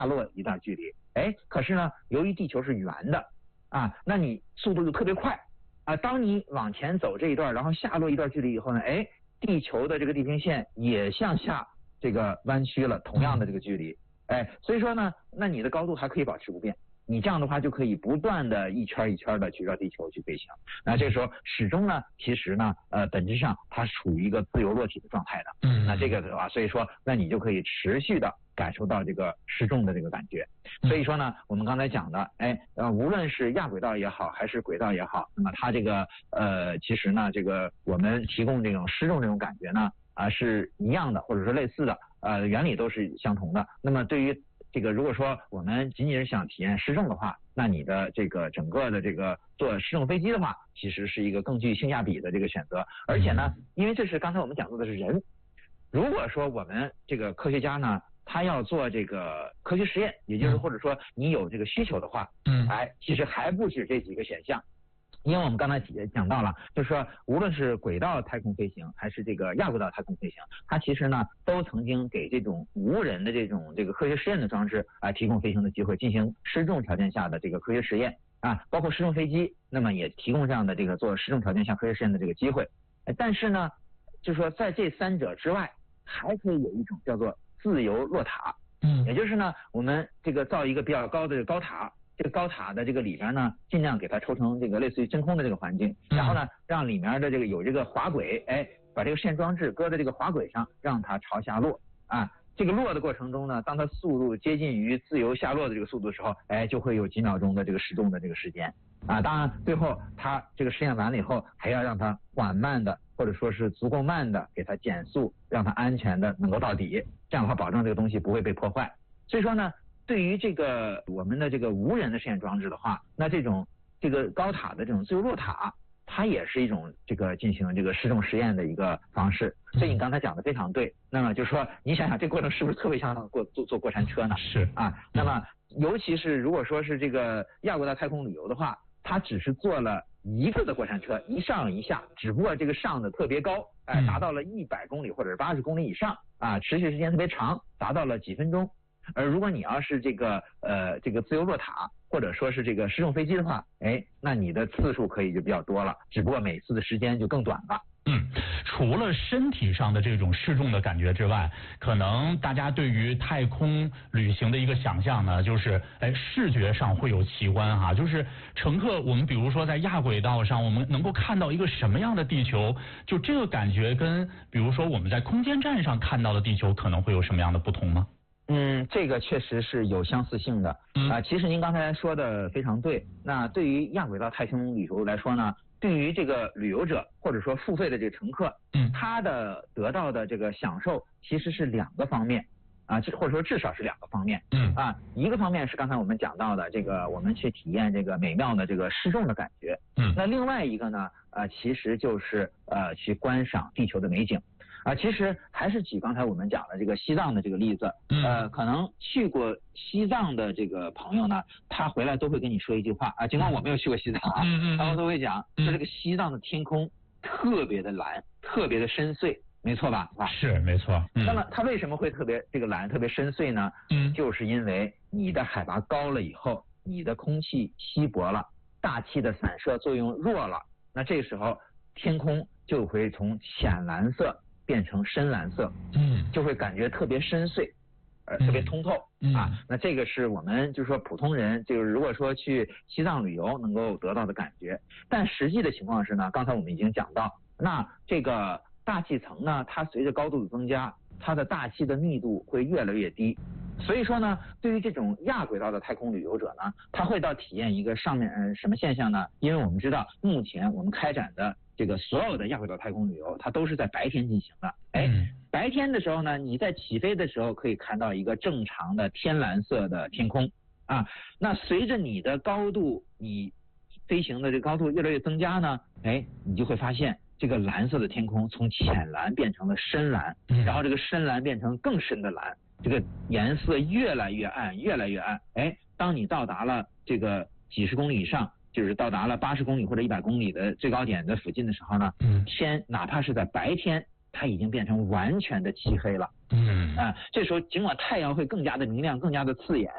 落一段距离，可是呢，由于地球是圆的啊，那你速度就特别快啊。当你往前走这一段，然后下落一段距离以后呢，地球的这个地平线也向下这个弯曲了同样的这个距离，所以说呢，那你的高度还可以保持不变。你这样的话就可以不断的一圈一圈的去绕地球去飞行。那这个时候始终呢，其实呢，本质上它处于一个自由落体的状态的。那这个的话，所以说，那你就可以持续的感受到这个失重的这个感觉。所以说呢，我们刚才讲的，无论是亚轨道也好，还是轨道也好，那么它这个其实呢，这个我们提供这种失重这种感觉呢，是一样的，或者说类似的，原理都是相同的。那么对于这个如果说我们仅仅是想体验失重的话，那你的这个整个的这个坐失重飞机的话，其实是一个更具性价比的这个选择。而且呢，因为这是刚才我们讲到的是人，如果说我们这个科学家呢，他要做这个科学实验，也就是或者说你有这个需求的话，其实还不止这几个选项。因为我们刚才也讲到了，就是说无论是轨道太空飞行还是这个亚轨道太空飞行，它其实呢都曾经给这种无人的这个科学实验的装置提供飞行的机会，进行失重条件下的这个科学实验包括失重飞机，那么也提供这样的这个做失重条件下科学实验的这个机会。但是呢，就是说在这三者之外，还可以有一种叫做自由落塔，也就是呢我们这个造一个比较高的这个高塔。这个高塔的这个里边呢，尽量给它抽成这个类似于真空的这个环境，然后呢，让里面的这个有这个滑轨，把这个实验装置搁在这个滑轨上，让它朝下落这个落的过程中呢，当它速度接近于自由下落的这个速度的时候，就会有几秒钟的这个失重的这个时间当然最后它这个实验完了以后，还要让它缓慢的或者说是足够慢的给它减速，让它安全的能够到底，这样的话保证这个东西不会被破坏。所以说呢，对于这个我们的这个无人的实验装置的话，那这个高塔的这种自由落塔，它也是一种这个进行这个失重实验的一个方式。所以你刚才讲的非常对。那么就是说，你想想这过程是不是特别像坐过山车呢？ 是那么尤其是如果说是这个亚轨道太空旅游的话，它只是坐了一个的过山车，一上一下，只不过这个上的特别高，达到了100公里或者是80公里以上持续时间特别长，达到了几分钟。而如果你要是这个自由落塔或者说是这个失重飞机的话，那你的次数可以就比较多了，只不过每次的时间就更短了。 除了身体上的这种失重的感觉之外，可能大家对于太空旅行的一个想象呢，就是视觉上会有奇观就是乘客，我们比如说在亚轨道上，我们能够看到一个什么样的地球，就这个感觉跟比如说我们在空间站上看到的地球可能会有什么样的不同吗？ 这个确实是有相似性的其实您刚才说的非常对。那对于亚轨道太空旅游来说呢，对于这个旅游者或者说付费的这个乘客，他的得到的这个享受其实是2个方面或者说至少是2个方面一个方面是刚才我们讲到的这个我们去体验这个美妙的这个失重的感觉那另外一个呢其实就是去观赏地球的美景其实还是举刚才我们讲的这个西藏的这个例子可能去过西藏的这个朋友呢，他回来都会跟你说一句话尽管我没有去过西藏他们都会讲说这个西藏的天空特别的蓝，特别的深邃，没错吧？ 是没错那么它为什么会特别这个蓝特别深邃呢就是因为你的海拔高了以后，你的空气稀薄了，大气的散射作用弱了，那这时候天空就会从浅蓝色变成深蓝色就会感觉特别深邃特别通透那这个是我们就是说普通人就是如果说去西藏旅游能够得到的感觉。但实际的情况是呢，刚才我们已经讲到，那这个大气层呢，它随着高度的增加，它的大气的密度会越来越低。所以说呢，对于这种亚轨道的太空旅游者呢，他会到体验一个上面什么现象呢？因为我们知道目前我们开展的这个所有的亚轨道太空旅游，它都是在白天进行的白天的时候呢，你在起飞的时候可以看到一个正常的天蓝色的天空那随着你的高度，你飞行的这个高度越来越增加呢你就会发现这个蓝色的天空从浅蓝变成了深蓝然后这个深蓝变成更深的蓝，这个颜色越来越暗越来越暗当你到达了这个几十公里以上，就是到达了80公里或者100公里的最高点的附近的时候呢天哪怕是在白天它已经变成完全的漆黑了这时候尽管太阳会更加的明亮更加的刺眼